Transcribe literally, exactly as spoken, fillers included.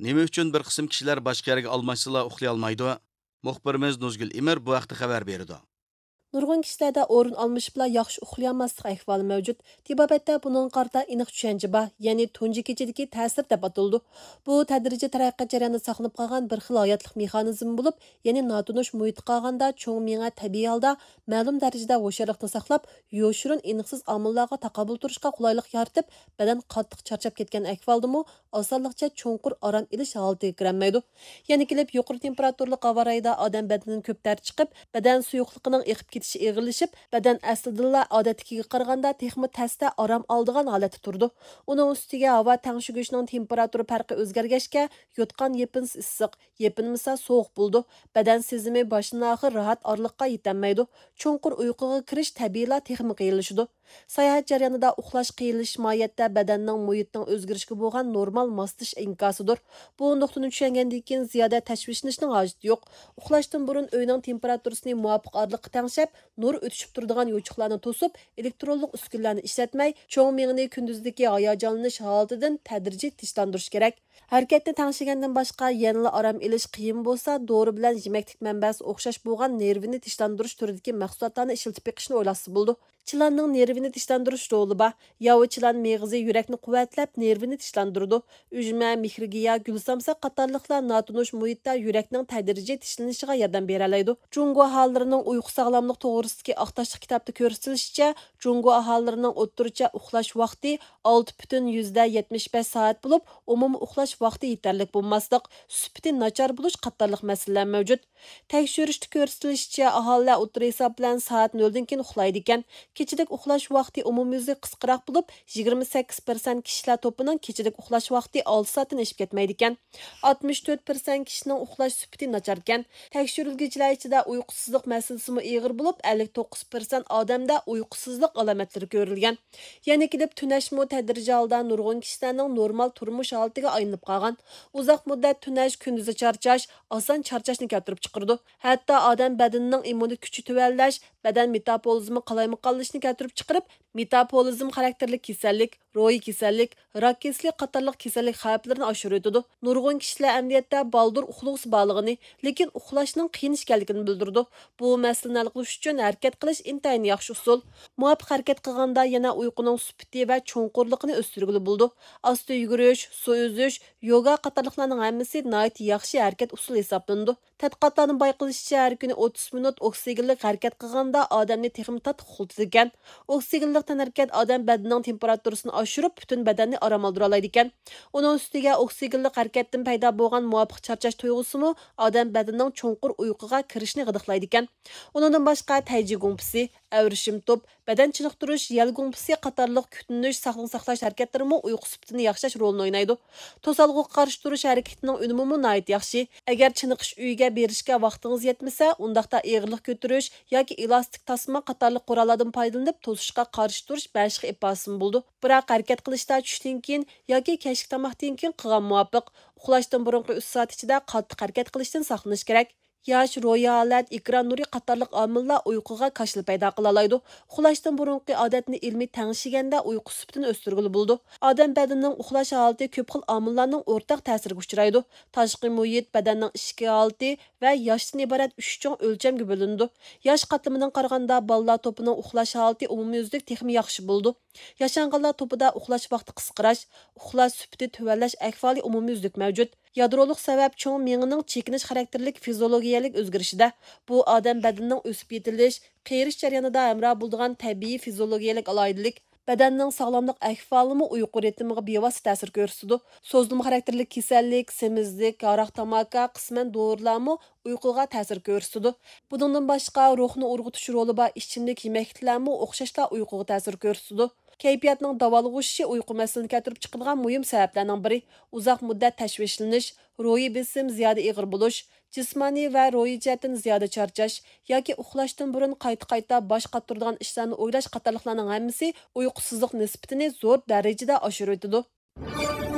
Nima uchun bir qism kishilar boshqa yerga almashsala uxlay olmaydi? Muxbirimiz Nuzgul Imir bu haqda xabar berdi. Nurg'un kishilarda o'rin almashibla yaxshi uxlayolmaslik ahvoli mavjud. Tibobatda buning qarta aniq tushuncha bor, ya'ni tunji kechadagi ta'sir deb ataldi. Bu tadrijiy taraqqiyot jarayonida saqlanib qolgan bir xil hayotlik mexanizmi bo'lib, ya'ni notunish muhit qolganda cho'ng miya tabiiy holda ma'lum darajada hushyorlikni saqlab, yoshirin aniqsiz omillarga taqobil turishga qulaylik yaratib, badan qattiq charchab ketgan ahvoldami osonlikcha cho'nqur orom ilish holatiga kirolmaydi. Yana kelib yuqori temperaturli havo rayida odam badanidan ko'p dar chiqib, badan suyuqligining eqib ketishi eg'irlashib, badan aslidilla odatdagiga qaraganda texmi tasda orom oldigan holatda turdi. Uning ustiga havo tangshigishning temperatura farqi o'zgargachga, yotgan yepinsiz issiq, yepinmasa sovuq bo'ldi. Badan sezimi boshdan oxir rahat orliqqa yetolmaydi. Cho'nqur uyquga kirish tabiiyla texmi qiyinlashidi. Sayohat jarayonida uxlash qiyinlash mohiyatda badanning muhitning o'zgarishiga bo'lgan normal moslashish inkosidir. Bu nuqtani tushungandan keyin ziyoda tashvishlashning hojati yo'q. Uxlashdan burun uyning temperaturasini muvofiq orliqqa tangshab, nur o'tishib turadigan yo'chiqlarni to'sib, elektronlik uskunlarni ishlatmay, cho'ng miyani kunduzdagi hayajonlanish holatidan tadrijiy tinchlantirish kerak. Harakatni tangshigandan boshqa yanada orom ilish qiyin bo'lsa, dori bilan yemaklik manbasi o'xshash bo'lgan nervini tinchlantirish turidagi mahsulotlarni ishlatib beqishni o'ylasa bo'ldi. Chilanning nervini tinchlantirish roli bor. Yovi chilan meg'izi yurakni quvvatlab, nervini tinchlantırdı. Ujma, mixrigiya, gulsamsa qatorliqlar notunish muhitda yurakning tadrijiy tinchalanishiga yordam beralaydi. Jungo aholilarining uyqu sog'lomligi to'g'risidagi aqtashli kitobda ko'rsatilishicha, Jungo aholilarining o'ttircha uxlash vaqti olti butun yetmish besh soat bo'lib, umumiy uxlash vaqti yetarli bo'lmaslik, sifati nachar bo'lish qatorliq masalalar mavjud. Tekshirishda ko'rsatilishicha, aholilar o'ttir hisob bilan soat noldan keyin uxlaydi ekan. Kechilik uxlash vaqti umumiyuzli qisqaroq bo'lib, yigirma sakkiz foiz kishilar to'pining kechilik uxlash vaqti olti soatdan oshib ketmaydi ekan. oltmish to'rt foiz kishining uxlash sifati nachar ekan. Tekshiriluvchilar ichida uyqusizlik masalasi ig'ir bo'lib, ellik to'qqiz foiz odamda uyqusizlik alomatlari ko'rilgan. Yana kelib tunashmo tadrijiy holda nurg'un kishilarning normal turmush holatiga aylanib qolgan. Uzoq muddat tunash, kunduzi charchash, oson charchashni keltirib chiqardi. Hatto odam badanining immunitet kuchi tuvallash, badan metabolizmi qalaymiqonlashni keltirib chiqarib, metabolizm xarakterli kasallik, ro'yi kasallik, rak kasallik qatorliq kasallik xavflarini oshiradi. Nurg'un kishilar amaliyotda baldur uxlag'isi borligini, lekin uxlashning qiyin ekanligini bildirdi. Bu masalani hal qilish uchun harakat qilish intayin yaxshi usul. Muvofiq harakat qilganda yana uyquning sifati va cho'nqurligini o'stirgili bo'ldi. Asta yugurish, su uzish, yoga qatorliqlarning hammasi nihoyat yaxshi harakat usuli hisoblanadi. Tadqiqotlarning bayqilishicha, har kuni o'ttiz minut oksigenlik harakat qilganda odamni texmi tatib uxlatadigan. Oksigenlik tanharakat odam badanining temperaturasini oshirib, butun badanni orom oldira oladi ekan. Uning ustiga oksigenlik harakatdan paydo bo'lgan muvofiq charchash tuyg'usimi odam badanining cho'nqur uyquga kirishni g'idiqlaydi ekan. Uningdan boshqa tayji gumpisi, avrishim top, badan chiniqtirish, yal gumpisi qatorliq kutinish, saqliq saqlash harakatlarimi uyqu sifatini yaxshilash rolini o'ynaydi. To'salg'uga qarshi turish harakatining unumi nihoyat yaxshi. Agar chiniqish uyiga berishga vaqtingiz yetmasa, undaqda eg'irlik ko'tarish yoki elastik tasma qatorliq qurollardan foydalanib to'sishga qarshi turish bashqa iposim bo'ldi. Biroq harakat qilishda tushdan keyin yoki kechki tomoqdan keyin qilgan muvofiq. Uxlashdan burungi uch soat ichida qattiq harakat qilishdan saqlanish kerak. Yosh, ro'yi holat, ekran nuri qatorliq omillar uyquga kashil paydo qila oladi. Uxlashdan burungi odatni ilmiy tangshiganda uyqu sifatini o'stirgili bo'ldi. Odam badanining uxlash holati ko'p xil omillarning o'rtaq ta'siriga uchraydi. Tashqi muhit, badanning ichki holati va yoshdan iborat uch cho'ng o'lchamga bo'linadi. Yosh qatlamidan qaraganda bolalar to'pining uxlash holati umumyuzlik texmi yaxshi bo'ldi. Yashanganlar to'pida uxlash vaqti qisqarash, uxlash sifati tuvallash ahvoli umumyuzlik mavjud. Yadroliq sabab cho'ng miyaning chekinish xarakterlik fiziologiyalik o'zgarishida. Bu odam badanining o'sib yetilish, qerish jarayonida hamroh bo'ladigan tabiiy fiziologiyalik aloyidlik. Badanning sog'lomlik ahvolimi uyqu ritmiga bevosita ta'sir ko'rsatadi. So'zlama xarakterlik kasallik, semizlik, aroq tamaka, qisman dorilarmi uyquga ta'sir ko'rsatadi. Bundan boshqa ruhni urg'utish roli bor ichimlik yemeklarmi o'xshashla uyquga ta'sir ko'rsatadi. Kayfiyatning davolg'ishi uyqu masalasini keltirib chiqadigan muhim sabablarning biri uzoq muddat tashvishlanish, ro'yi besim ziyoda ig'ir bo'lish, jismoniy va ro'yi jihatdan ziyoda charchash yoki uxlashdan burun qayta-qayta bosh qotiradigan ishlarni o'ylash qatorliqlarning hammasi uyqusizlik nisbatini zo'r darajada oshirib o'tadi.